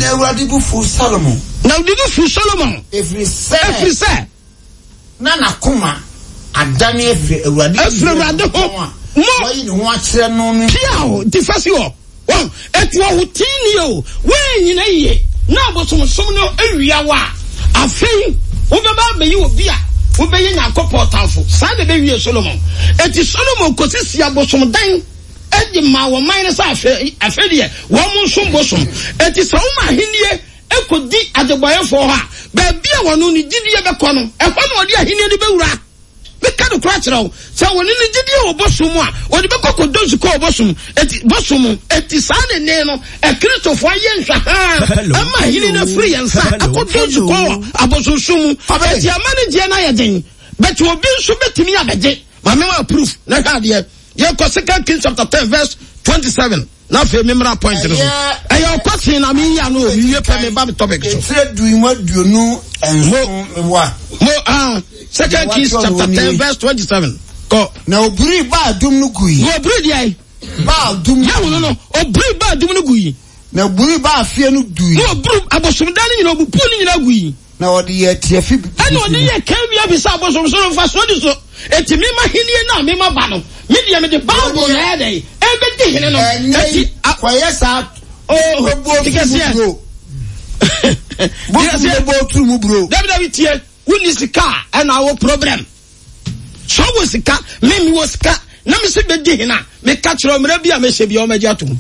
na Awurade bu fu Solomon. Na odi bu fu Solomon. Every say. Na nakoma adane efre Awurade. Efre Awurade ho. Mo yi ne ho akyere no no. Piao, difasi ho. Wo, etu ho tini o. We nyina ye. Na abosomsom no awia wa. Afei, wo beba be yi obi a. Wo be ye Nyankopɔn tamfo. Sa de be wie Solomon. Eti Solomon kosisi abosom dan. Edi ma wo man sa afe de wo mo nsom bosom. Eti sa wo ma henie ekodi adeboyefo ha. Ba bia wono ni gidie be kɔ no. E kɔ no odi ahenie de bewura. Beka do kra kyerɛw sɛ woni ne gidie wo bosom a wodi be kɔ dozu kɔ bosom eti saa ne no Kristofo aye nhwa ha ama hini na free yansa akɔ dozu kɔ abososum eti amane die na yɛden but obi nso betimi abegye ma me ma proof na hwa de ye kɔ 2 Kings chapter 10 verse 27 na fe memra point no ɛyɛ ɔkɔsen na me ya no obi wie pɛ me ba topic so etre duinu enso wa mo 2 Kings chapter 10 verse 27 ko na obiri ba dum no gui no obiri dia ba dum ya no obiri ba dum no gui na obiri ba afie no dui no obiri abosom dan ni nyina obupu ni nyina gui na odi ye tiafi ana odi ye kan bia bi sa abosom so fa so di so eti me ma henie na me ma ba no me dia me de bible na ya dai e be di hene no eti akoye sa tikasi bo tu mu bro david tie wuni sika ana wo problem so wo sika me wo sika na me se be di hena me ka kiro mra bia me hye bia o magya tum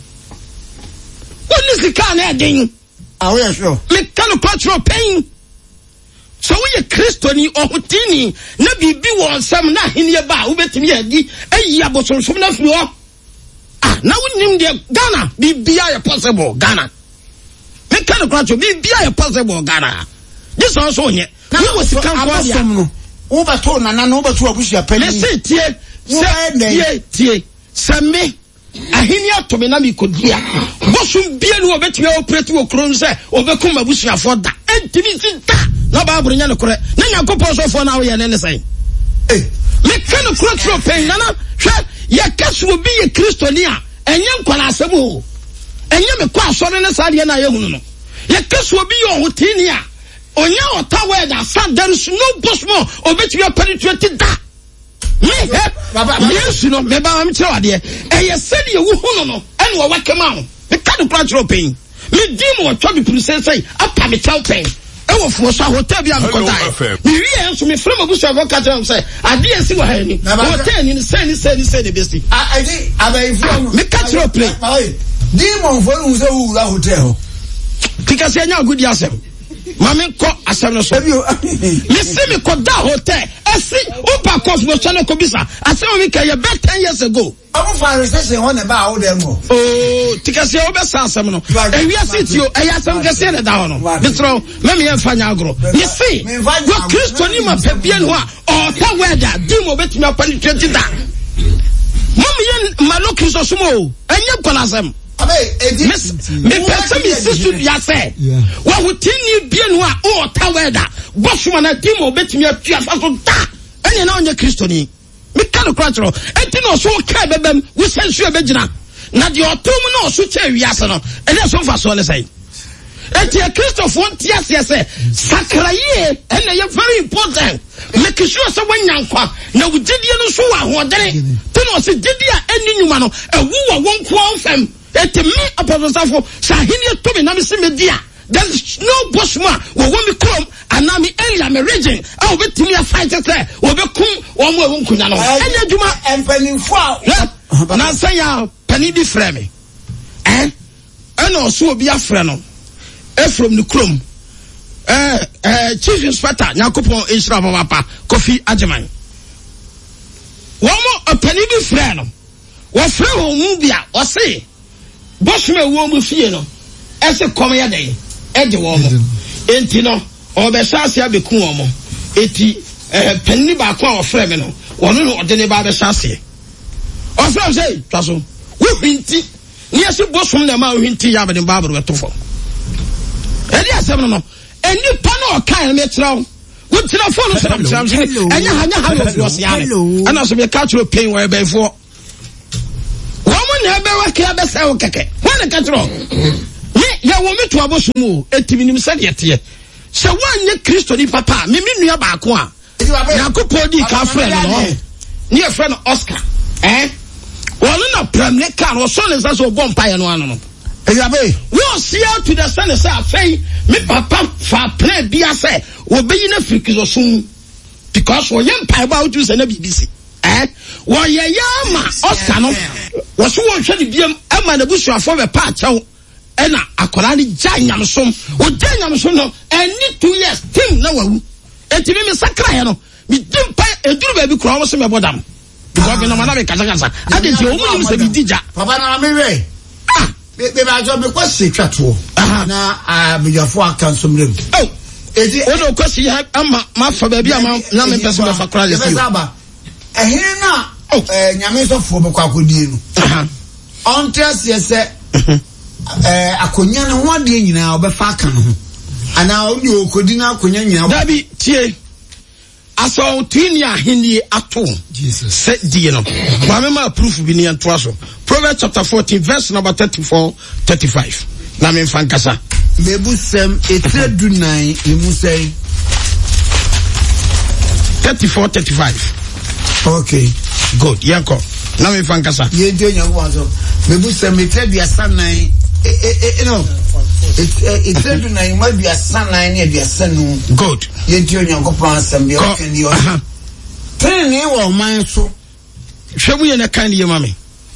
wuni sika na eden awo ye sure me ka no patro pain so we Kristoni ohutini na bibi wo nsam na henie ba wo betimi adi ayi abosonsom na firi ho na wunim de Ghana bibia ye possible Ghana me ka no patro bibia ye possible Ghana this also nye wo sika abosom no wo ba to nana no wo ba to abusia pani listen tie same ahini atomi na mi kodia bosum bia no obetimi operate wo kron se obekum abusia for da entimi sinta na ba aburo nya ne kore na Nyankopɔn so for na wo ye ne sai me kan kro pen na hwe ye kaso obi ye Kristoni a enye nkwala asem o enye me kwa asore ne sa de na ye hunu no ye kaso obi ye ohutini a onya otawe da sa there is no bosmo obetimi penetrate da me baba yes no me ba am kire wade ye said ye wo hunu no ene wo wakema ho me kan kro pen me di mo twa bi presensei apa me chow pen ewo fo so hotel bi am kontai mi wi enso me frem abusu avocat am say ade esi wa ha ni hotel ni say ni besti ade abai from me catch your play demon for no say wu hotel tika se nya good asem mame ko asem no so me see me ko da hotel esi opa cosmo channel ko bisa asem me ka ye back 10 years ago I'm for recession on about them. Oh, tika se obe sa asem no e wi asitio e asem ke se da ho no bitro me me fanya agro me see go Kristoni ma pebia no a o ta weda dimo betimi apani da mom yen maloki so sumo enye kolasem me person me sister bia say wa hotini bia no a o ta weda bosuma na dimo betimi atua fa so da enye na onye Kristoni me kan kwatro enti no so ka bebam wo sensu e begina na de otom no so cha wiase no ene so fa so le sai enti a Christopher ntia se sakraye ene ye very important make sure so wanyankwa na wugidie no so wa hodere te no se gidie eni nyuma no ewu wo wonko onfam enti me apostlesafo sahini to me na me se media there is no bossma wo me krom anami area me region a obetimi a fight say obekum wo mo wonkunya no enya adwuma empanimfo a na say ya pani di frame eno so obi afre no from the krom chief inspector Nyankopɔn Israel papa Kofi Ajeman wo mo pani di frame no wo frɛ wo mu bia wo se bossma wo mu fie no ese kom ya dey eje wo mo enti no obesase abeku wo mo eti panni ba ko ofre me no wono no ode ne ba besase ofre say twaso wo hinti ni ase bosom na ma wo hinti ya be ne ba bro betofo edi asem no eni pa no kan me kirawo wo tira phone so enya hanya ha no fiose ane ana so be catch your pain where be for wo mo na be wa ka be say wo keke wo ne katro ya wo metu abosumu etiminim se de tie se wanye Kristo ni papa me nua ba ko a Yakobodi ka friend no ni e friend Oscar wọ́n na premier car wọ́n sọ ne nsa so bọ́ mpa yẹn no ano no. Eyabe. Wọ́n si out to the sun say afei me papa fa plan bi ase obeyi na frikizo sun because wọ́n yẹ mpa ba out say na BBC. Wọ́n yẹ yama Oscar no wọ́n so wọ́n hwɛ ne biem ama na busu afọ be pa akyɛw ɛna akɔla ni gya nyamsom o gya nyamsom no ɛni 2 years tim na wawu etimi me sakra yɛ no me dimpa eduru ba bi kura wọ́n so me bodam. Because we no man be kasa I dey say omo ni se bi dija papa na me we be ba jo be kwasi twato na mejafo aka nsomrem edi o do kwasi ama ma fa ba bi ama na me pese me fa kora le si ehiri na nyame so fo be kwa kodie no on trust se akonya ne ho ade nyina obefa aka no ana oni okodi na akonya nyina dabi tie aso tini ahini ato Jesus said die no ma me ma proof bi ni anto aso Proverbs chapter 14 verse number 34-35 na me fan kasa mebusem etredunan emusei 34-35 okay good yanko na me fan kasa ye de nyawo aso mebusem etreduasanan no etredunan ma biasanan ne biasanu good ye de nyawo pa asem bi o kan yo tene wo man so hwebu ye na kan ye mame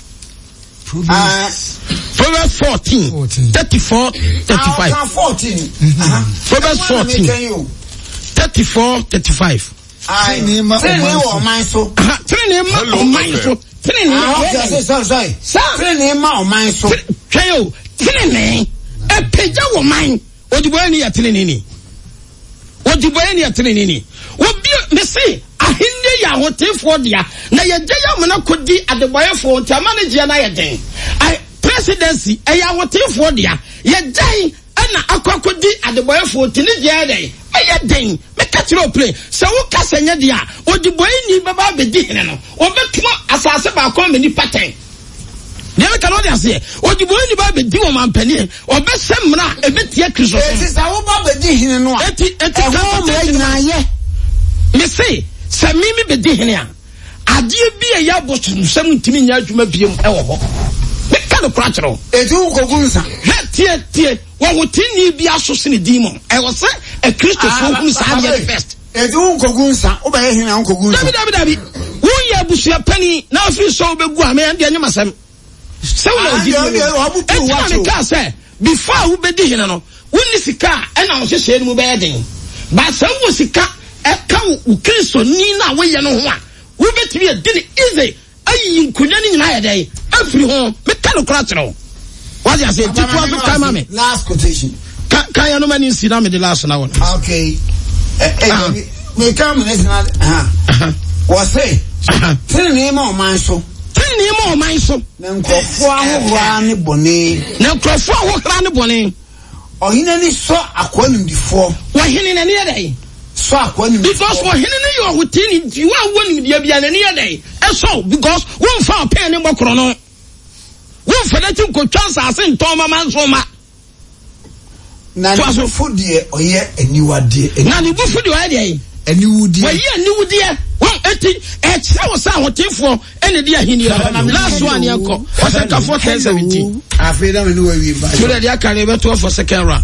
Proverbs 14 34-35 14 Proverbs 14 34-35 Tene wo man so tene ma o man so tene ma o man so hweyo tene e peja wo man odibo ni ya tene ni odibo ni ya tene ni obi me say ahinde ya hotefo dia na ye gya mona kodi adeboyefo ntama ne gya na ye den presidency e ya hotefo dia ye gyan na akokodi adeboyefo tini gya den e ye den me ka tiro play se wo kasa nya dia odiboyeni baba be di hene no obetuma asase ba ko me ni pattern ne me ka no dia se odiboyeni ba be di wo mampani obesemmra ebetie Kristo sa wo ba be di hene no eti ka na ye me say se mimi be di hene a ade bi e ya bosum ntimi nya adwuma biem e wo ho me ka no kra kyerɛ eti wo kogunsa tie wo hotini bi asose ne demon e wo se e Kristo fo hu sa de first eti wo kogunsa wo ba ye hene wo kogunsa dabi wo ya busua pani na afi so be gu a me ande anyama sam se wo di e ka se before wo be di hene no wo ni sika e na wo hyehyɛ mu be yeden ba se wo sika e ka wo Kristo ni na wo ye no ho a wo betimi e di easy ayi nkunya ni nyina ye dai afiri ho me ka no kra kyerɛ what you say tipo so time me last quotation kan ya no mani si na me the last na one okay me come national was say tene ma o man so na nkofo ahora ne bone ohina ni so akwanimdifo wa hene na ne ye dai so akwanimdifo because wa hene ne yo hotini you are wannim dia bia na ne ye dai so because won fa pen ne bokro no won fa da tin ko twansa ase nton mama nso ma na ni fudie oye aniwade na ni fudie oye dai aniwudie wa ye aniwudie won eti e kire wo sa hotefo ene dia hini last one yanko wasaka 417 afeda me no wa wi ba so dia kan e beto for second round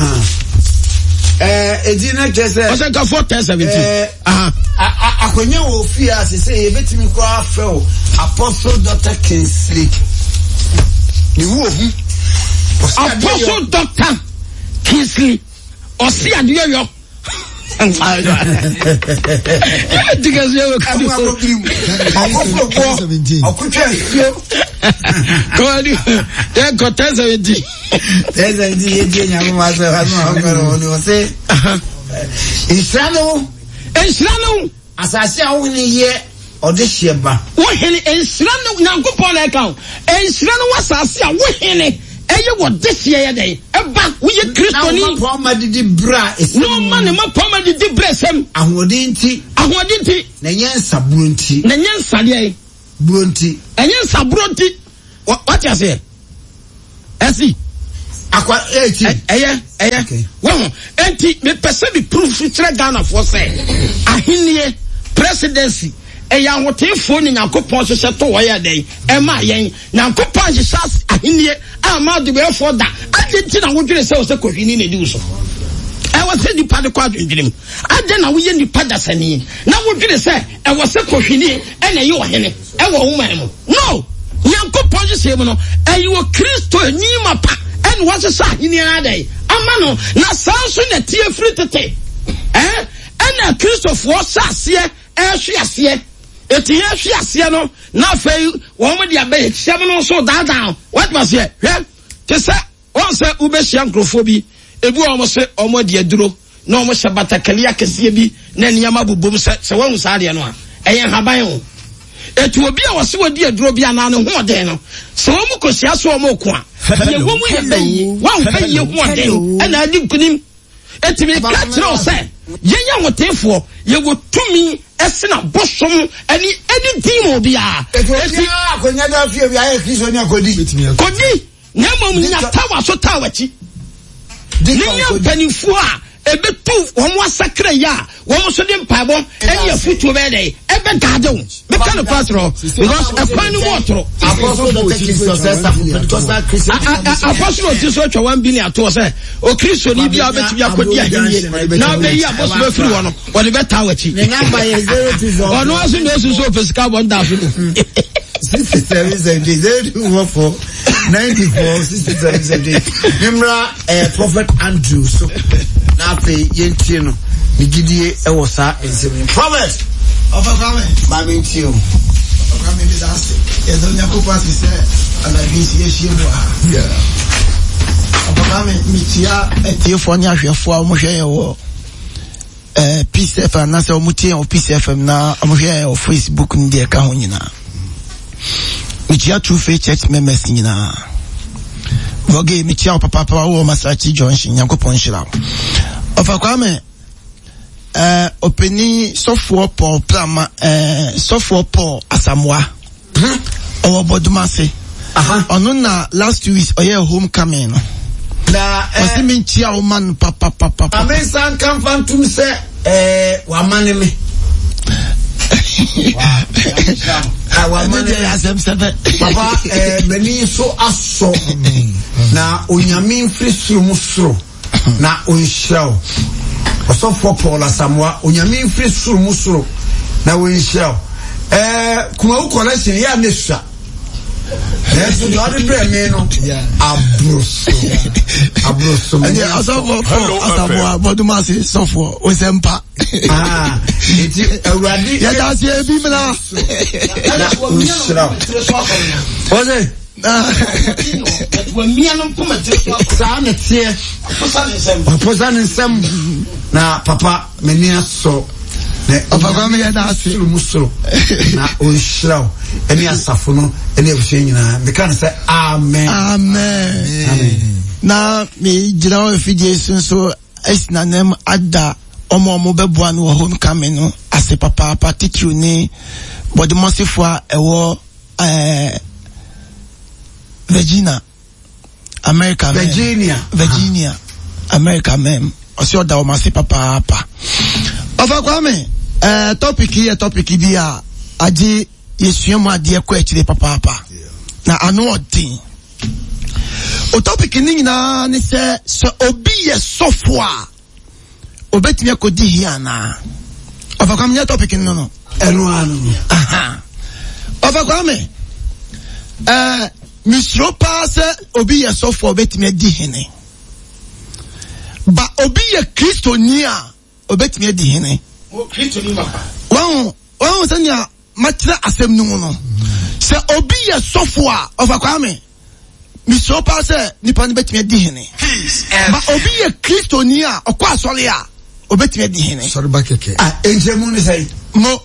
edina kese wasaka 417 akonya wo fi asese e betimi ko afro Apostle Dr. Kingsley ni wo hu Apostle Dr. Kingsley osi adeyo yo because you were coming from go on yeah got 1070 1070 nyamu maso hanu no say Israno asase a wo ni ye ode hyeba wo hene Israno nyankopon na ka Israno wasase a wo hene eye wo dehye ye den eba wo ye Kristoni na wo ma didi bra no man ma poma didi bra sem ahode nti na nyensa buro nti na nyensa de buro nti enyensa buro nti what you say esi Akwa 18. Well, enti me person be proof future Ghana for say. Ahinie presidency. Eya wotifo ni Nyankopon hye to waya den. Ema yen Nyankopon hye sas ahinie ama de be for da. Agenti na wodwere se wo se kohwini na di so. I was said the party quad dream. I then we in the padasani. Now we did say I was a cochini and you are hene. I woman. No, Yanko Ponges, and you were Christo Nima pa and was a sa in the other day. Amano, na Samson a tear free to take. And a Christoph was sas here, she has here. It's here, she has here no. Now fail, one with your bed, 7 or so down. What was here? To say, once a Ubesian Grophobie. Ebu omo se omo de aduro na omo shabata kalia kese bi na niyama bubom se won saade no a eyen haban ho etu obi a wose wodi aduro bi ana no ho den no se omo kosia so omo ko a ye wo mu ye bayi wan fa ye ho den ana adi kunim etimi ka kire se yenya wotefo ye wo tumi esina bosom ani din obi a eti akonya da fie bi aye Kristo ni akodi na mom nya tawa so tawachi Ninya penifo a ebetu womo asakra ya womo so de mpabo enya futu be dey ebe gade wo me kan pastor because ekwan ni motoro apostle Jesus twa 1 billion to say o Kristo ni bia obetumi akodi ahenie na be yi apostle be free wono wo de beta wachi ne number is 02 ono aso no so pesika bonda aso 67 94 67 Nimra Prophet Andrew so na pe yentie no nigidie e wo sa ensem Prophet of come ma me ntio come be that e do nya ko pass se ala bi si ehie mo of come mi tia etiefo nya hwefo a mo hwe wo Peace FM na se o mutie o Peace FM na mo hwe o Facebook ndi e ka ho nyina Michia True Faith Church members nyina Voge michia papa wo Masachi Junction Yankopon Shira Ofa kwame openi sofo Paul Plama sofo Paul Asamoah owo bodumase ono na last 2 weeks oye homecoming no na osimi nchia o man papa amesan kan fantum se wa maneme Papa meni so aso na onyame mfiri suru musoro na onhyiraw osofo Paul Asamoah onyame mfiri suru musoro na onhyiraw kuma ukolection ya nesha Yesu do ade bre me no abroso and osofo Paul Asamoah bodumase sofo osempa eti awurade ya da se bi mla Oze mianom pomatre sa na tie oposan nsem na papa meni aso ne papa me ya da se musoro na onhyiraw eni asafo no eni abushe nyina me kan say amen na me gira o fidie so esna nem ada omo beboa no homecoming no ase papa titru ni bodimosifo a ewo Virginia America America mem osi oda o mase papa ofa kwame topic bi a agi yesuamu ade kwa chire papa na anu odin o topic ni nyina ni se obi ye sofo a obetimi akodi hiana ofa kwame ya topic no anu ofa kwame misro pass obi ye sofo obetimi adi hene ba obi ye Kristo ni a obetimi adi hene o Kristo ni mapa won sanya matra asem nu no se obi ye sofo a ofa kwame misro pass nipa ni betimi adi hene ba obi ye Kristo ni a okwa asole a obetimi adi hene sorry ba keke enjemu ni say mo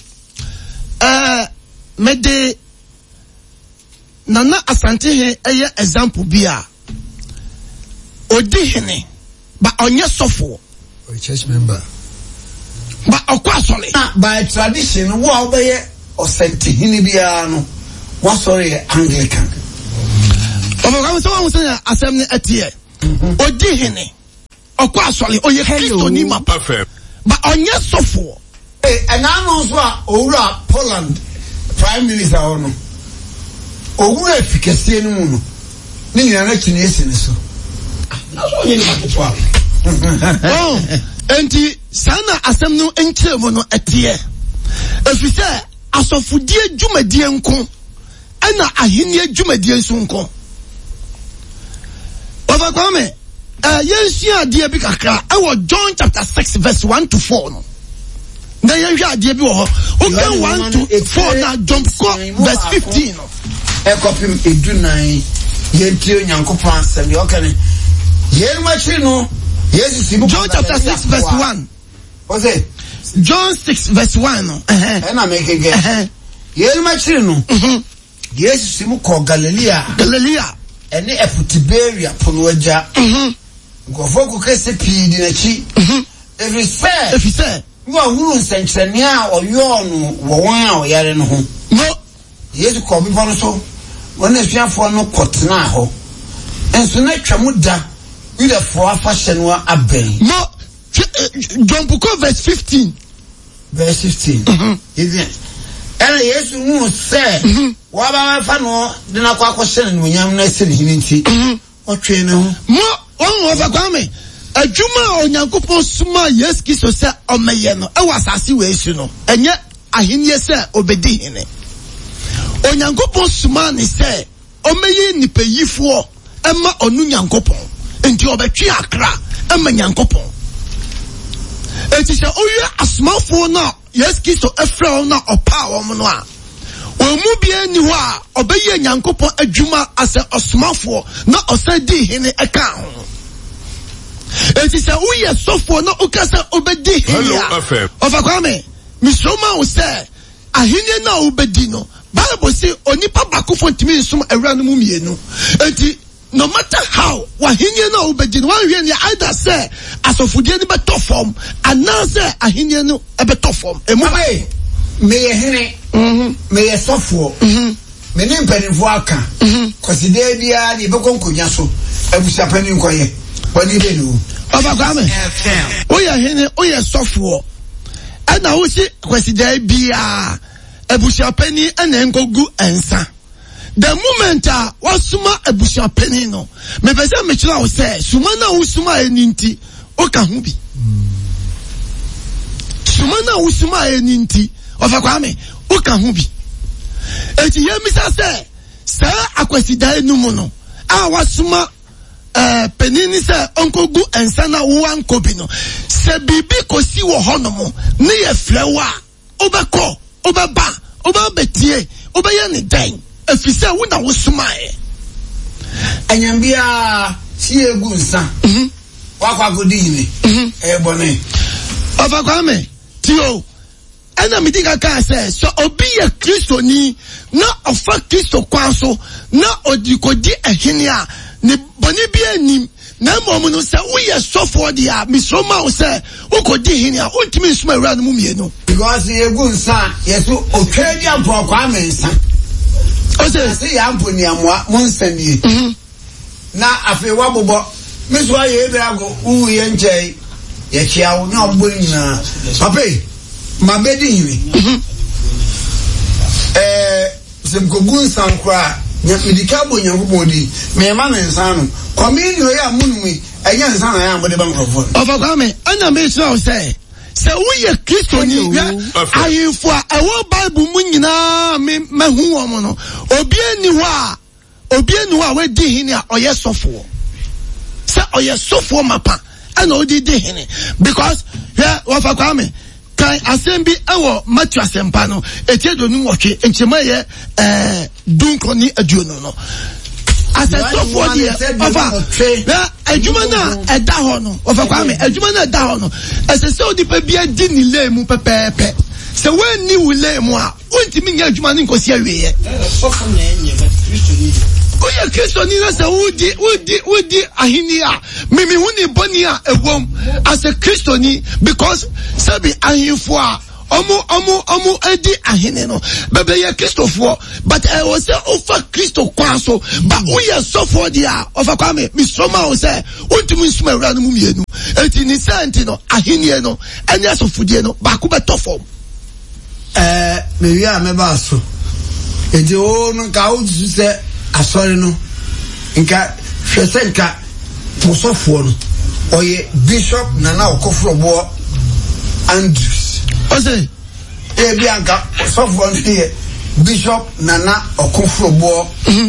mede Nana Asante he eye example bia odi hene ba onye sofo a church member ba okwasole by tradition wo obeye osenti hini bia no wasore Anglican omo ka so won say asem ne atie odi hene ọkọ asọle oye Kristo ni ma perfect but onye sofo and also owura Poland prime minister ono owura efikasi enu no ni nyina na chine esi ne so na so ye ni maketwa oh enti sana asem no enkyere mo no etie efise asofudie dwumadie nko ana ahenie dwumadie nso nko Obakwame yensia ade bi kakra ewo John chapter 6 verse 1 to 4 no na yenhwa ade bi wo ho okay 1 to 4 na jump ko verse 15 no ekopim edunan yentio nyankopon asem ye okane yen machi no Jesus John chapter 6 verse 1 what's it John 6 verse 1 no na make again yen machi no Jesus simu ko Galilea ene Eputiberia ponoaja ngofoko kese pidi na chi every say wo ahuru nsenkyerene a oyo no wo won a oyare no ho no Yesu ko bi bono so wona suafo no kotena ho enso na twam da ida fo afa hye no aben no John Buko verse 15 even ene Yesu hu say wa ba fa no de na kwa kwose no nyam na siri hininti otwe ne ho mo won Obakwame adwuma onyankopon suma Yesu Kristo se omeye no e wasase we esu no enye ahenie se obedi hene onyankopon suma ne se omeye nipayifo ema onu nyankopon enti obetwe akra ema nyankopon enti se oye asmafo na Yesu Kristo efra na opa wo no a omu bia ni ho a obeye nyankopon adwuma ase osmafo na osadi hene eka ho enti se uye sofo na ukasa obedi hene Obakwame misoma wo se ahene na obedi no Bible say onipa bakofo ntimi nsum awura no mu mienu enti no matter how wahene na obedi no wanhwe ne either say asofudie ni beto form anase ahene no ebeto form emu me ye hene me ye sofo me ne mpanifo aka koside bia ni bekonkonya so abusa pani nkoye wani be no Obakwame oya hene oya sofo ana wo si koside bia abusa pani ana nkogu ensa the moment wasuma abusa pani no me pese me kira wo say suma na wo suma eninti o ka hu bi suma na wo suma eninti Obakwame o ka hu bi eti yemisa se akwasida enum no a wasuma penini se onkogu ensa na wo ankobi no se bibi kosi wo honomo ne ye flewa obekọ obeba obabetie obeye ne dan efise wo na wo suma anyambia si egu nsa wakwa godi ni ebone Obakwame tio ana midika ka se so obi ye Kristo ni na ofa Kristo kwaso na odikodi ehene a ne boni bi anim na mom no se wo ye sofo dia misoma wo se ukodi hene a ontimi nsuma awura no mu mienu because egu nsa yeso otwedi ampo kwa mensa o se ya ampo ni amwa monsanie na afi wabobo miso aye ebrago uwu ye nchei ye chia wo na obbo nyina papa mabedi hiwi semkogu nsan kwa medika bo nyankopon di me ma ne nsan no communio ya munumi enya nsan na ya mbode ba mkrofo Obakwame ana me sure o say se wo ye Kristo ni ayefo a ewo Bible mu nyina me mahu wo mo no obi eni ho a we di hene a oye sofo se oye sofo mapa ana odi di hene because Obakwame kai asembi ewo Matthew asempa no etiedo nu wotwe enchema ye dunkoni aduono no asesofo die ofa na adwuma na eda ho no Obakwame adwuma na eda ho no esese odipa bia di ni lemu pepepe se wenni wulemu a ontimi nya adwuma ni nkosi awiye sofo na enye Kristo ni oye Kristo ni na se wudi ahini a mimi huni boni a ewom as a Kristo ni because sabi ahifo a omu edi ahene no bebe ye Christopher but I was say offer Christo kwaso but who ye suffer dia offer kwame mi soma o say ontimi nsuma ewura no mu mienu enti ni senti no ahene no anya asofudie no ba ku beto form me wi a me ba so enti o no ka o ju se asori no nka hwese nka musofo no oye Bishop Nana Okofrobo Andrews ose bi anka sofo no here Bishop Nana Okofrobo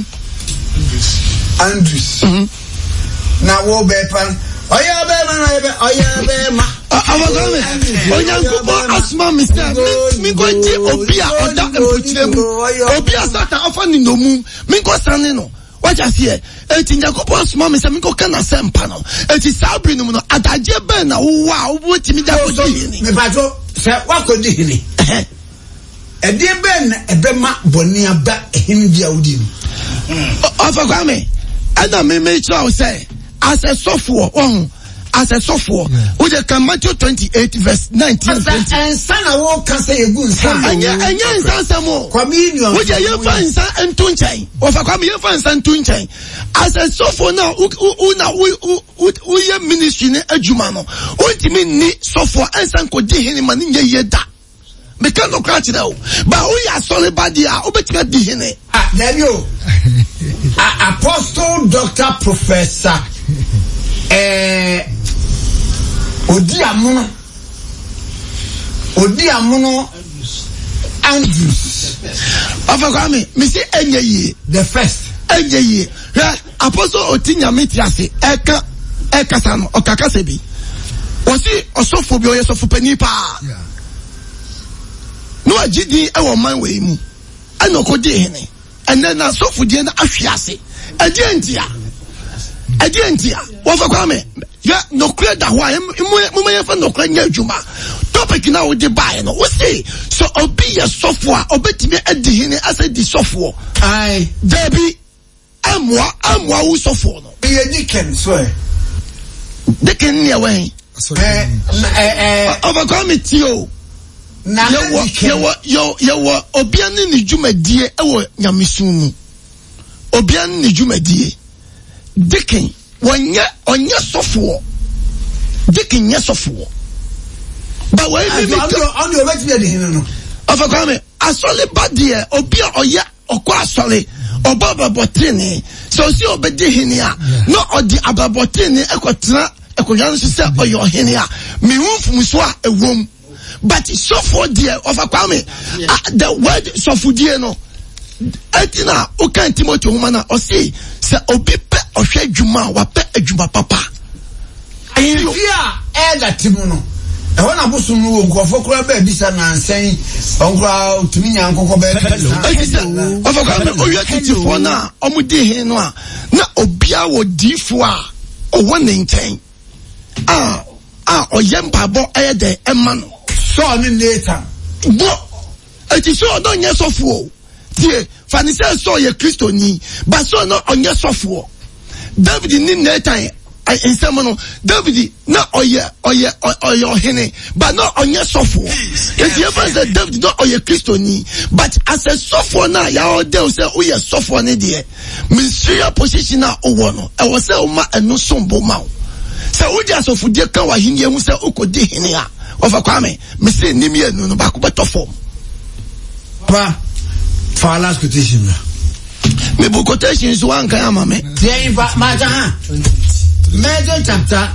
Andrews na wo be pan oya be ma awagame onyankopo asma mister mi go je obi a oda empochiremu obi a satan ofa ni nomu mi go sane no what you see eti nyakopo asma mister mi go kana sempa no eti sabri no adaje be na wo a wo timi da ko di ni me pato se wa ko di ni edi be na ebe ma boni aba ehim dia odi ni afagame ana me try say as a software as a software we can Matthew 28 verse 19 and 20 and sana wo kan say egun san anya nsasamo communion we je ye fa nsa entu nchen o fa kwame ye fa nsa entu nchen as a software now we ye ministry ne adwuma no ontimi ni software ensan ko di hini man nye ye da me kan no kra chira o ba o ya sole badia o betika di hini there you Apostle Dr. Professor Odi amuno Andrews afakame me say enye yi the first enye yi Apostle Otinya metiase eka sano okakase bi osi osofo bi oyesofo pani pa no agidi e wo man we mu ana okodi hene ene na sofo die na ahwiase agentia wo fa kwame ya no kre da ho mo ye fa no kre nya adwuma topic na wo de bae no wo say so obi ye sofo a obetimi adi hene asa di sofo ai debi amwa wo sofo no ye diken so diken ne wen over committee na yo obiane ni dwumadie ewo nyamesumu obiane ni dwumadie diken onye sofo diken nye sofo ba we bi on the right there the no over come asole badie obi oye okọ asole obababotene so si obedi hene a no odi ababotene ekotena ekojanu se oyo hene a me hunfum so a ewom but sofo there over kwame the word sofo there no etina o kan Timothy humana o say se obi pe ohwe adwuma wa pe adwuma papa ayia eda timuno e wona bosu nu nkofo kura ba bisa na nsen onkura otumi nya nkokọ ba of kwame o yɛ titifo na omudi hin no a na obia wo difo a o wone nten oyɛ mpabɔ ɛyɛ de ɛma no so ni later bo eti so no nyɛ sɔfo tie fani sɛ so yɛ Kristo ni ba so no onyɛ sɔfo David ni netan nsɛm no David na ɔyɛ ɔhene but no onyɛ sɔfo eti efa sɛ David no ɔyɛ Kristo ni but as a sɔfo na ya ɔde sɛ ɔyɛ sɔfo ne deɛ ministerial position na ɔwɔ no ɛwɔ sɛ ɔma ɛno sombo ma wo sɛ wodi asɔfo die ka wa hene hu sɛ ɔkɔdi hene a ɔfa kwame me sɛ nim yɛ no no ba ko bɛtɔ fam pa for last quotation me bu quotation so an kan ama me tie fa ma ja ha Matthew chapter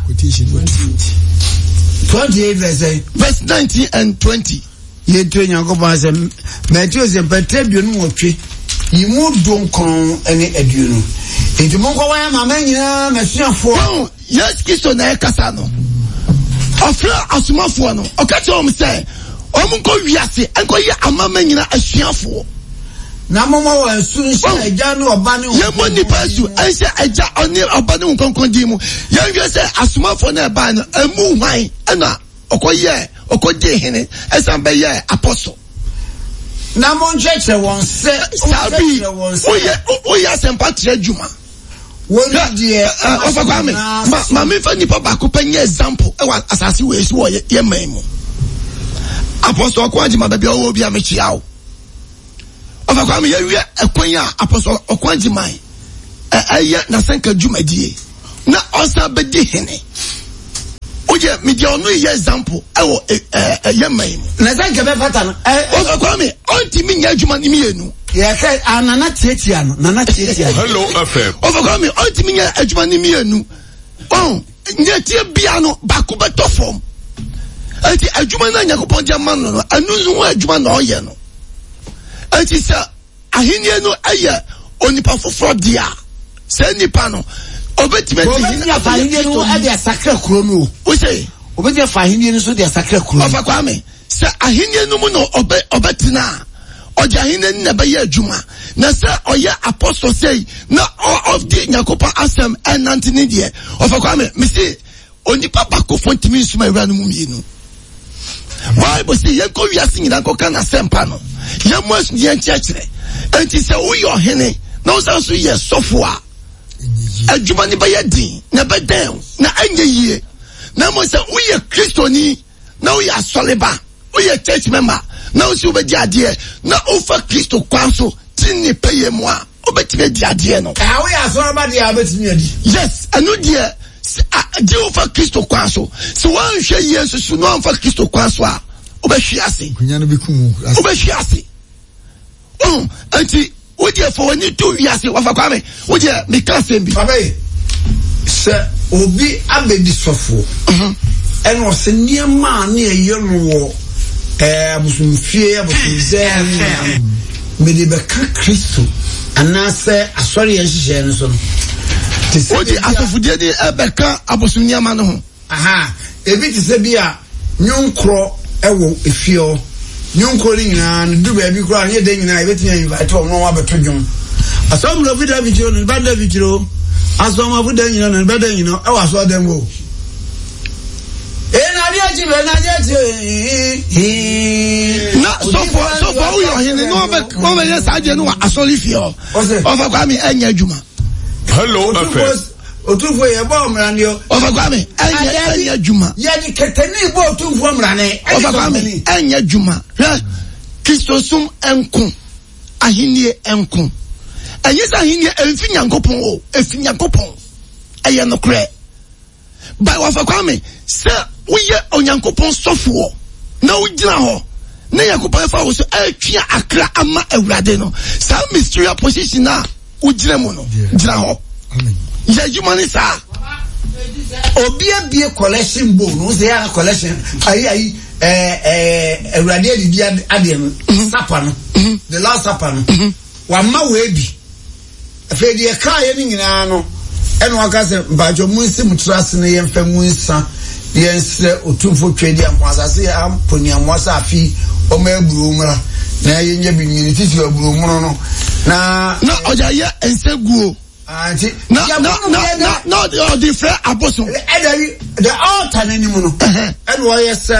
28 verse 19 and 20 ye to nyankopon sɛ Matthew sɛ petrobio no wotwe yimu donkron ene aduonu enti monko wa ma nyina masuafo yes kiso na ekasa no ofra asumafo no okache om say omunko wiase enko ye amama nyina asuafo na momo wa su nse eja no oba ne ye mo ni pasu ense eja oni oba ne nkonkon di mu ye nwe say asumafo na eba no emu hwan na okoye hene esan be ye apostle na mo ncheche won se sabi oye sempa tre djuma woni die ofa kwa me ma me fa nipa ba ko penye example e wa asase we so ye man mu Apostle Okwanjima baby owo bi amechia o. Ofa kwa me ye ekwan a Apostle Okwanjima eye na senka dwumadie na osa bedi hene. Oje media onu ye example ewo ye man na senka be fata no ofa kwa me onti mi nya dwuma ni mienu ye say anana tietia no nana tietia Hello FM ofa kwa me onti mi nya adwuma ni mienu nye tie bia no bako beto form enti adwuma na Yakobon dia man no anu nzu adwuma na oye no enti se ahenie no eye onipa foforo dia se nipa no obetime di ahenie no e dia sakra kuro no o say obetime fa ahenie no so dia sakra kuro ofa kwa me se ahenie no mu no obetina oja ahenie na be ye adwuma na se oye apostle say na all of the Yakobon asem enantini die ofa kwa me say onipa bako fontimi nsuma ewra no mu mienu Bible say ye go wiase nyina ko kana sempa no ye mos ye nchiachire enti se wo yo hene na wo so ye sofo a adwuma ni ba ye din na be den na anye yie na mo se wo ye kristoni na wo ye asoleba wo ye church member na wo so be di ade na o fa Kristo kwanso tinni peye mo a obetime di ade no wo ye asoleba di abetime adi yes anu die Jehovah Kristo kwaso so wan hwe Yesu so no anfa Kristo kwaso a obehwe ase kunya no bekumu obehwe ase anti wodi afọ wani to wi ase wafa kwa me wodi me ka sembi papa se obi abedi sofo eno o se niema na eyero wo abusumfie abusumze me de beka Kristo anase asori enhihye no so no Odi asofudie di ebeka abosunia ma no ho. Aha, ebi ti se bia nyonkro ewo efio. Nyonkro ni nyina ndu ba bi kura nye de nyina ebeti nya invite o no wa beto dwom. Asom no vida bi jiro no ba da bi jiro. Asom abuda nyina no ba da nyina e wa so dem o. Na dia ji be na je na so for we o hene no be yes aje no asoli fio. Ofa kwa mi enya adwuma. Hello FM Otufo ye bo mranio ofa kwa me enya adwuma ye di keteni bo otufo mrane ofa kwa me enya adwuma Kristo sum enko ahenie enko enye sa ahenie emfi Nyankopon o efi Nyankopon eye no kre ba ofa kwa me se uye Onyankopon sofo na ugina ho na Nyankopon fa wo so atwia akra ama awurade no sa mysterious position na ugina mu no gina ho amen ya jumani sa obi abie collection bowl no say ya collection ayi awurade adidi ade no sapa no the last sapa no wa ma we bi afi de ka ye ni nyina no eno aka se mbajo munsi mutrase ne ye mfa munsa ye nse otumfo twedi amwasase ya amponi amwasa afi o ma egburu mra na ye nya bi nyini titi egburu mro no na oja ye enseguo anti no the friend apostle the altar nanimu no and why yes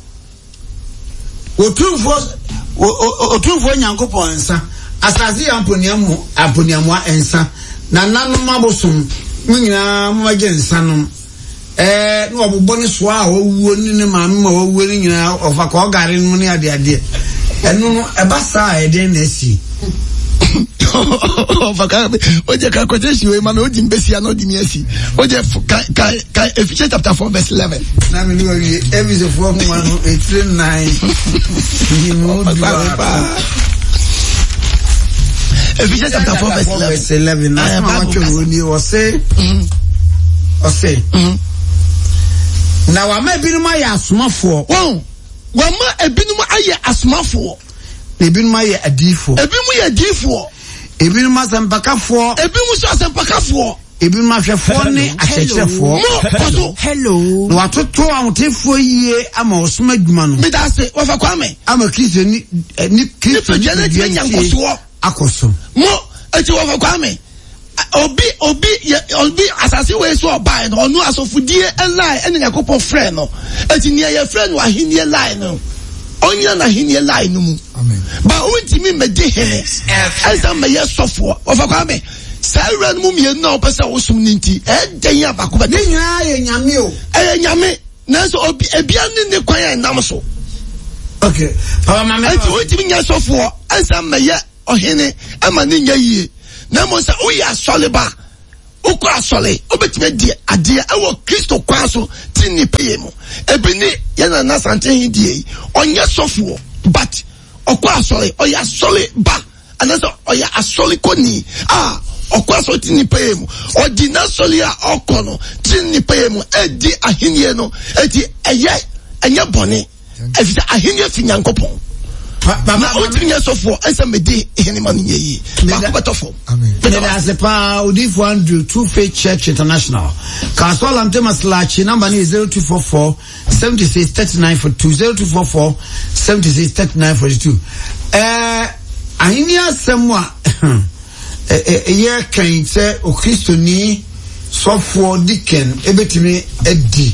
otumfo Nyankopon ensa asase amponiamu ensa na nanom abosom nyina maje ensa no no obobɔ ne so a owuo ne maame ma owuo ne nyina ofa ko gare no ne ade eno no eba saa ede na esi oje ka quotation we man odi mbesi ano di miesi oje ka Ephesians chapter 4 verse 11 na me no wi Ephesians 4 man 8:9 ni mo di Ephesians chapter 4 verse 11 na ma cho ni o say na wa ma ebinum aye asomafo wa ma ebinum aye asomafo ebinum aye adifo ebinum ye adifo ebinum asempakafo ebinum so asempakafo ebinum ahwefo ne akyerɛkyerɛfo hello no watoto ahotefo yie ama osoma adwuma no medase wafa kwame ama Kristo ni Kristo jana ti nyankoso akoso mo eti wafa kwame obi asase we so obai no onu asofudie elai ene Yakobon friend no eti ne ye friend wa hinie line no onya na hinie line no mu amen ba untimi mede hene esa me ye sofo ofa kwame Sarah no mu na opesa wosum ninti den ya bakoba ne nya ye nyame o nyame na so obi ebia ne kwan enam so enti ne ye friend wa hinie line no onya na hinie line no mu ba untimi mede hene esa me ye sofo ofa kwame Sarah no mu na opesa wosum ninti den ya bakoba ne nya ye nyame o eye nyame na so obi ebia ne kwan enam so enti ne ye friend wa hinie line no onya na hinie line no mu Okay. Papa mama. Enti o timi nya sofo ansa meye ohene ama ne nya yie. Na mo say o ya soliba. O ko asole obetime die ade ewo Kristo kwa so ti ni peye mo. Ebini ye na na santen hidie. Onye sofo but okwa asole o ya sole ba. Anaso o ya asole koni. Okwa so ti ni peye mo. Odina sole a okono ti ni peye mo edi ahenie no eti enye bone. Efisa ahenia fi nyankopon mama o ti nya sofo esa mede ehenema no yeyi ba ko betofo amen as a pa Odifo Andrew True Faith Church International Kasola Mtema slash number is 0244 76 39 42 0244 76 39 42 ahenia semwa ye kan se o Kristo ni sofo diken ebetimi edi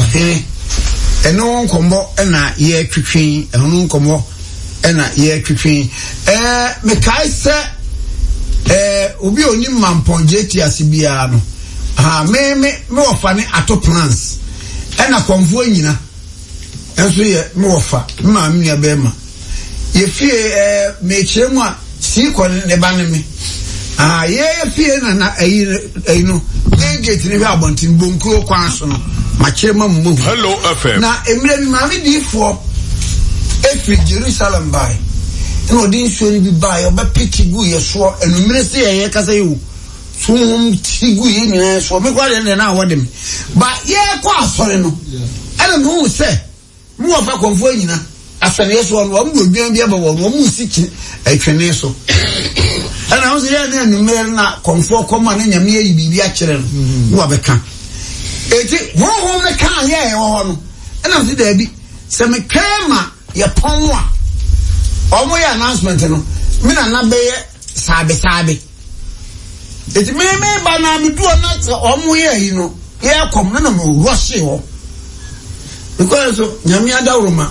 eno nkombo na ye twetwen eno nkombo na ye twetwen me kai se obi oni mampon jeti asibia no me ofa ne ato plans na konfo nyina enso ye me ofa ma me ya bema ye fie me chemu a si ko ne ba ne me ye fie na ayi no gate ne ba abontin bonkuro kwan so no Hello FM. Na emre mi ma mi di fo efi Jerusalem by. No din so ni bi by oba pikigu ye so enumre se ye kasa ye so tigu ye nyina so me kwa de na awodem. Ba ye kwa asore no. Ele no se mu ofa konfo nyina asore ye so no mu odwan bi aba wo no mu siki atwene so. Ana ho se ye na enumre na konfo koma na nyame ye bibi a kire no. Wo abeka eti wo me kan ye wo no na se da bi se me kema ye ponwa omo ye announcement no me na be ye sabe eti me ba na me duo na se omo ye yi no ye kom na me rush ho because so nyame adawroma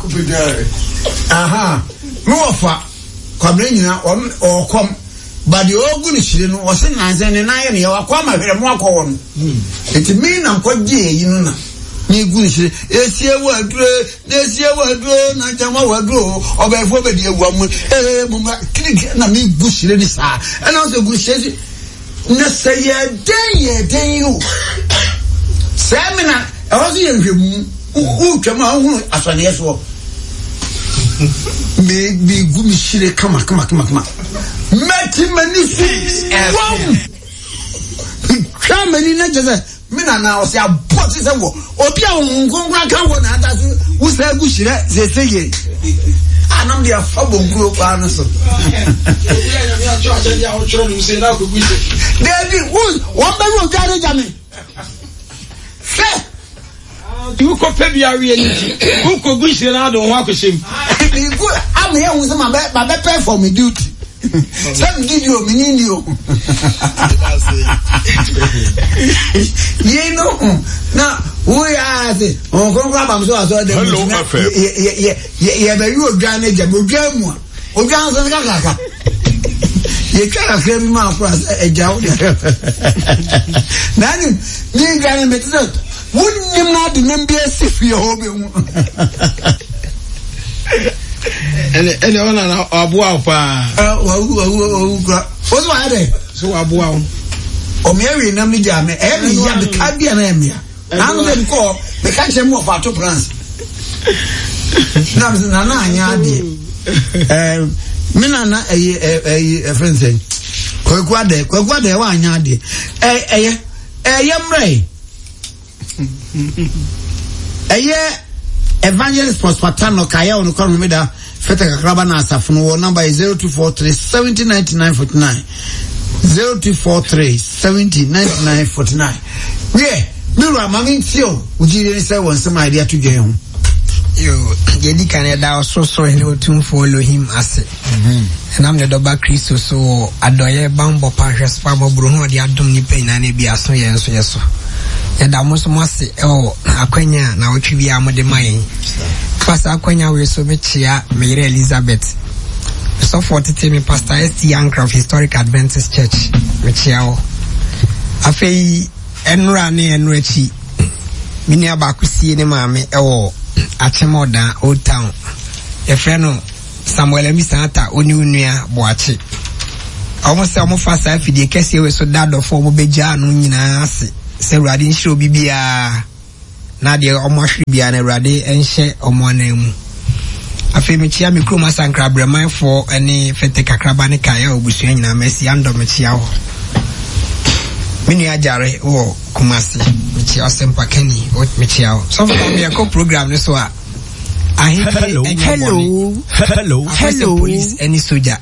me wofa kwabre nyina o kom but the ogun shire no o se nanse ne na ye ne wakwa ma hwere mo akọ no eti mi na nkogye yi no na ni gun shire esie waduro na jama waduro obefo be de ewu mu mama klik na mi gu shire ni sa e na so gu shire na se ye den you semina e wo se ye nhwemu u twema hu asane ye so me gu mi shire kama meti mani fix many na just mina na o se abot se wo obi a nkonkra ka wo na ata so wo se gushire se ye anam dia fa bonkuro pa no so David wo be wo gare jame se you ko pe bia we ni ku ko gushire na do ho akoshem ni ku am here wo se ma be pay for me duty. Some video minino. You know, now we are the on so Hello FM. Yeah, you are granted Jamu. O Johnson Kaka. You can't claim my price a job. Nanny, you got him at wouldn't you not remember if you home? Ele ona na aboa pa what's why there so aboa o me na me jame me ya be ka bia na me na dem ko me ka che mo fa to plans na anya ade me na friend say kwagwa de wa anya ade mre Evangelist Prospatano Kaya on the Meda Feta Kakraba na Safuno number is 0243 70 99 49 0243 70 99 49. Yeah, Mira Mami Tio, would you say one some idea to get home? You Jedi Canada so to follow him as and I'm the Doba Christo so Adoye Bambo Panchas Pamo Bruno the Adum Nipe na ne bia so yeso. Yada muso mwase akwenya na ochibi amode mai pasa akwenya we so mechia Mary Elizabeth so for tete me Pastor ST Youngcraft Historic Adventist Church mechia o afei enura ne enurachi mini abakusie ne maame ewo Achemoda Old Town your friend Samuel Misanta Ununia Boachi. Almost almost fast if the case was so dad of former Beja Nunina say Radin show Bibia Nadia almost be an Rade and share on one name. A famous Yami Kruma San Crabra for any Feteka Crabani Kaya or Bushina Messi and Domichiao. Mini Ajare or Kumasi, Michio Sempa Kenny or Michio. So for me a co-program this one. Hello. Police any soldier.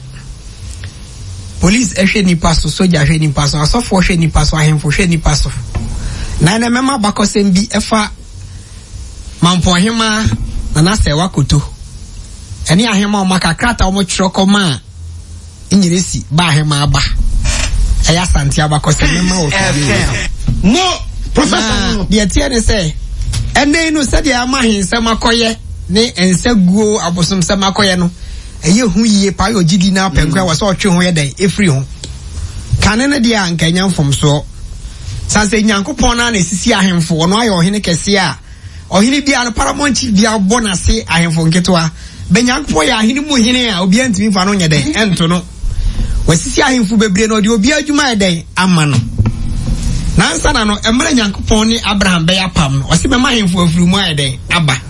Police ni paso soldier ni paso aso for ni paso ahemfo ni paso. Na na mema bakosem bi efa mampo hema na na se wakoto. Eni ahema o makakrata o mo chirokoma inyiresi ba ahema aba. Eya santi abakosem mema o. No, professor. The tiene say ene no se dia amahinsem akoye ne ensaguo abosom se makoye no. Eye hu yie pa yo gidi na penkwa wa so otwe ho ye den efri ho kanene dia ankanya mfom so sanse nyankopon na na sisi ahemfo no ayo ohene kese a ohene bia no paramount chief bia bonase ahemfo nketoa be nyankopon ya ahene mu hene a obi antimi fa no nye den ento no wasisi ahemfo bebre no de obi adwuma ye den ama no nansa na no emre nyankopon ni Abraham be ya pam no wase be ma ahemfo afiri mu aye den aba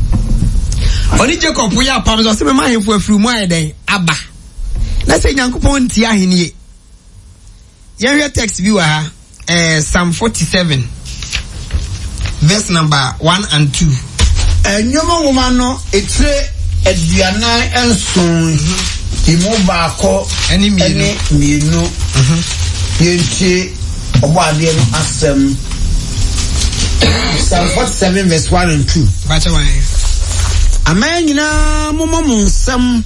Oni Jacob ya pam so se me ma hemfo afiri mu aye den aba. Na se Nyankopon ti ahenie. Ye hwe text bi wa Psalm 47 verse number 1 and 2. Nyoma woma no etre aduanan enson imu baako eni mienu. Yenti obo ade no asem. Psalm 47 verse 1 and 2. Bacha wa Amanyina momonsam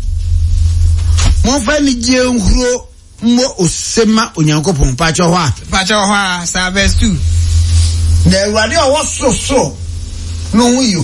monfa ni je nhuro mo osema onyankopon pacho ho a sa verse 2 na Awurade owososo no huyo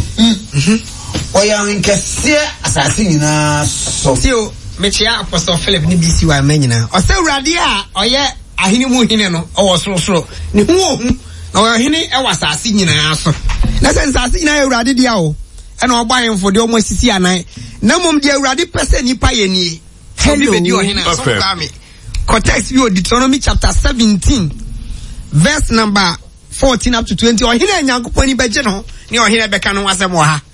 oya nkese asase nyina so tio mechia Apostle Philip ni bisi wa amanyina o se Awurade a oye ahini mu hine no owososo ni hu ohu na ohini e wasase nyina so na se asase nyina Awurade dia o ena obayen for de omo sisi anan na mom de Awurade pese nipa ye nie hello be di ohina so kame context view Deuteronomy chapter 17 verse number 14 up to 20 ohina nyankopon ni beje no ni ohina beka no asem wo ha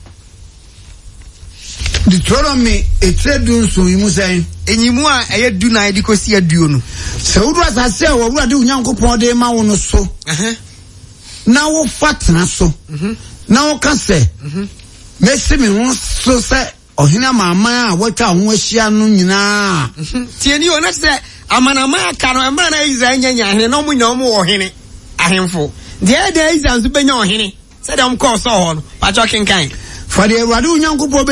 Deuteronomy etredun so yimu sen enyimu a eye du na edikosi aduo no se wudu asase wo Awurade nyankopon de ma wo no so na wo fatna so na wo kase mesi me ho so se ohina mama a watwa ho ahia no nyina tieni ona se amanama aka no emra na Israel nyanya hene no munya omo wo hene ahemfo de Israel so benya ohene se dem call so ho no pacho kenkan for the Awurade nyankopon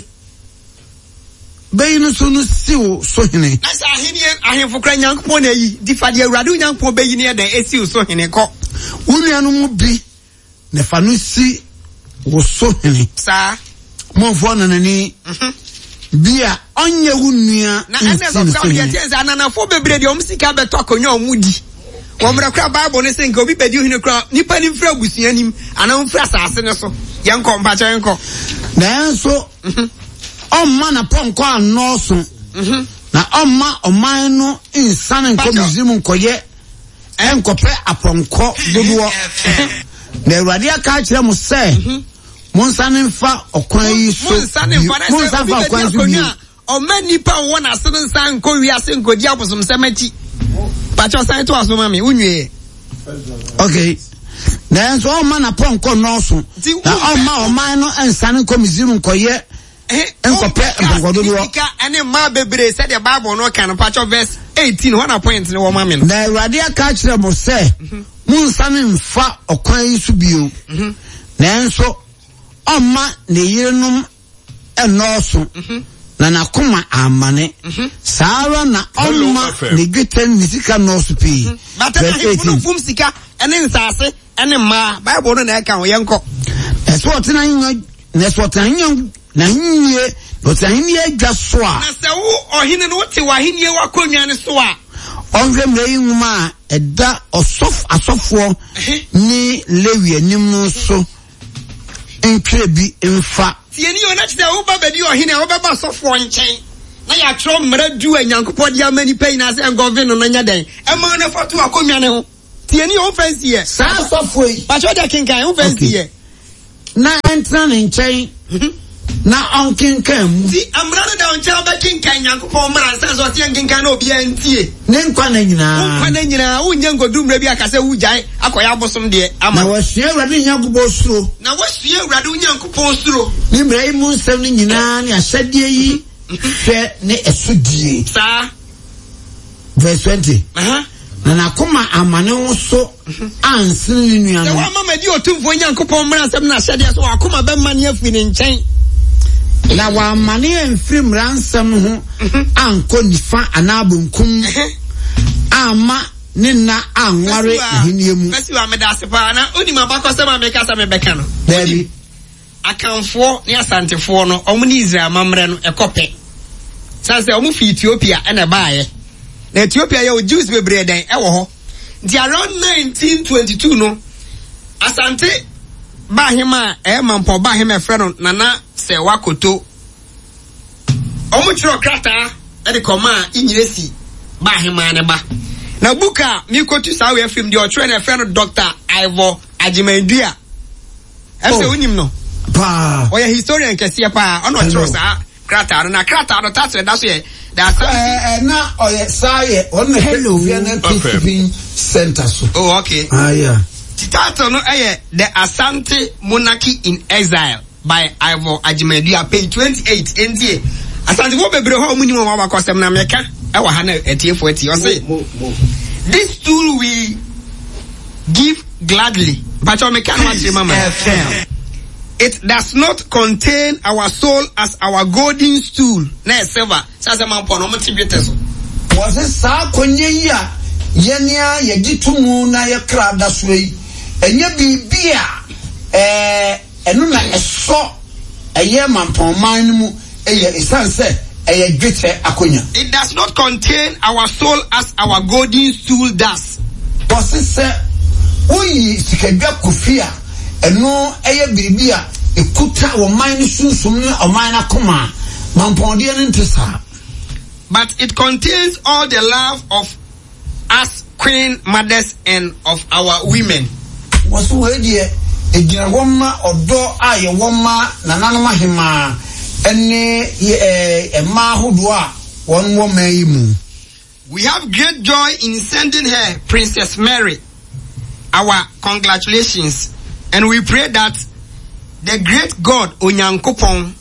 beyinu so no siwo so hene na sa ahene ahemfo kra nyankopon na yi di fa de Awurade nyankopon beyini e den esiwo so hene ko unuanu mu bi ne fa no si wo so hene sa mo fo na nani bia onye wunua na ene so ka dia tenza na fo bebre de omsika beto akonyo omudi wo mra kra Bible ne senka obi bedi hene kra nipa ni mfra busuanim ana mfra asase ne so yenko mpacha yenko na enso omma na ponko anoso na omma oman no insane nko muzimu nkoye enkope aponko dodo na Awurade aka kire mo se monsane mfa okwan yi so monsane mfa okwan so o mani pa won asene nsan nko wiase nkodi abosom semati pacho san to aso mami unwe okay na enso omma na ponko noso na omma oman no ensane nko muzimu nkoye enkope aponko dodo ene ma bebre se the Bible no kan pacho verse 18 one point ne wo mami no na Awurade aka kire mo se munsane mfa okwan yi so bio nanso omma ne yirenum enoso na nakoma amane saara na omma ne geten nisika noso pi batata hifunu fum sika ene nsase ene ma Bible no na eka ho yenko eso otena yin na so otena yin na hinye otena adwa so a na se wo ohine no wote wa hinye wakonwa ne so a onhwe mre yinuma eda asofo ni Lewi anim no so nkrebi mfa tieni yo na chite wo ba bedi ohine wo ba sofo nchen na ya tro mra du anyankopɔ dia mani pay na se ngove no nya den e ma na foto akomia ne ho tieni yo fancy ye sa sofo yi ba cho de kinkan ho fancy ye na entra ne nchen na onkinkan mu ti amra na da oncha ba kinkan nyankopɔ mra nsa so tie kinkan na obi antie ne nkwa na nyina unya ngodu mra bi akase wujai akoya abosom de ama na wasua awrade nyankopɔ suro na wasua awrade nyankopɔ suro ni mra yi mu nsɛm ne nyina ne ahyɛde yi hwɛ ne ɛsodie sa verse 20 na nakoma amane wo so ansene ne nua no wa mama di otumfo nyankopɔ mra nsɛm na ahyɛde so akoma be mane afi ne nkyɛn na wa amane amfiri mra nsɛm ho ankɔ nifa anabonkum ama ne na anware henie mu besi wa meda sepa na onima bakɔ sɛ ma meka sɛ mebɛka no dabi akanfo ne asantefo no ɔmo ne Israel mamre no ɛkɔpɛ sanse ɔmo fi Ethiopia ɛna baaye na Ethiopia yɛ o Jews bebree dan ɛwɔ hɔ nti around 1922 no asante bahema mampo bahema frɛ no Nana Sewa Koto ɔmo kyerɛ krata ɛde kɔma inyiresi bahema ne ba na buka mi kotu sawe film de ɔkyerɛ na frɛ no Dr. Ivor Agyemandia ɛsɛ unim no pa oya historian kɛseɛ pa ɔno ɔkyerɛ saa krata no na krata no tatre da so yɛ da na oya saye ɔno hello Vienna center so oh okay yeah title no the Asante Monarchy in Exile by Ivor Agyemandia page 28 NTA Asante wo bebre ho mu ni mo wa kosem na meka e wa ha na etiefo eti o say this tool we give gladly but o meka no ade mama it does not contain our soul as our golden stool na silver says man pon o mtibete so was sa konye yi a yenia ye gitumu na ye krada so yi enye bibia enu na eso eye mamponman mu eye isanse eye dwete akonya. It does not contain our soul as our golden stool does. Was se oyi sikadwa kofia eno eye bibia ekuta wo man sunsum ne o man akoma mamponde ne ntesa. But it contains all the love of us queen mothers and of our women. Was we die egira woma odo aye woma nananom ahema ene ema hodo a won woma yi mu. We have great joy in sending her Princess Mary our congratulations, and we pray that the great God Onyankopon,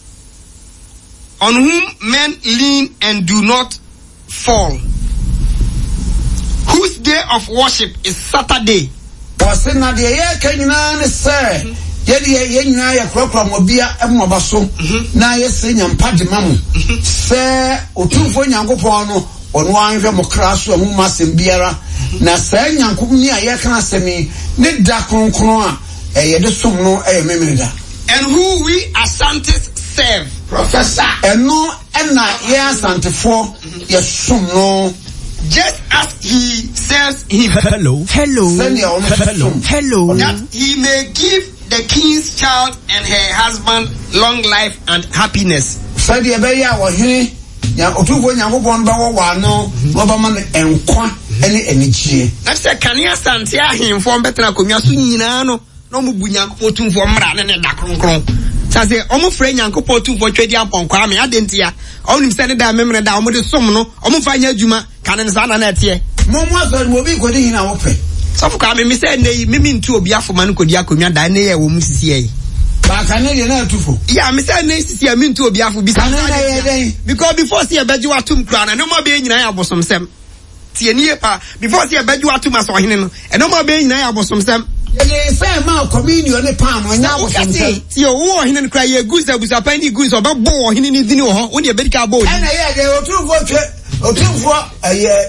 on whom men lean and do not fall, whose day of worship is Saturday. Was na de ye kanyina ne se ye de ye nyina ye krokro mobia emoba so na ye se nyampa de mamu se otumfo Nyankopon no ono anhwe mokra so hu masem biara na se Nyankopon ni a ye kan asemi ne da kronkron a ye de som no e memeda. And who we Asantes serve, Professor eno ena ye asantefo ye som no just as he serves him. Hello. That he may give the king's child and her husband long life and happiness. Said the Beya was he, ya Otuvo Yankopon Bawa no, Robaman and Qua any cheer. That's a Kania Santia him from Betra Comiasunano, no Mubuyan Potum for Mran and Dakron. Say, almost friend Yanko Potu for trading upon Kwame Adentia. Only send that memory down with the Somno, almost find Juma, Canon Sana net here. Momo will be good in our pay. So for coming, Miss Andy, Mimin to Biafuman could Yakumia Dane or Mrs. But Canadian too. Yeah, Miss Andy, I mean to Biafu because before see a bed you are too crown and no more being in I was some sem. See a near pa before see a bed you are too much on him and no more being in I was some sem. Say ma communion ne palm when now was your war hin cry a goose that was a penny goose or babo hin in the when you bed cabo. And I had a 2 for a